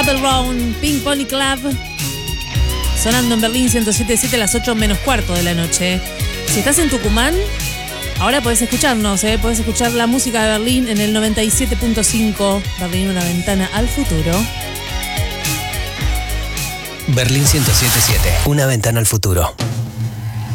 Chapel Roan, Pink Pony Club, sonando en Berlín 107.7 a las 8:15 de la noche. Si estás en Tucumán, ahora podés escucharnos, podés escuchar la música de Berlín en el 97.5. Berlín, una ventana al futuro. Berlín 107.7, una ventana al futuro.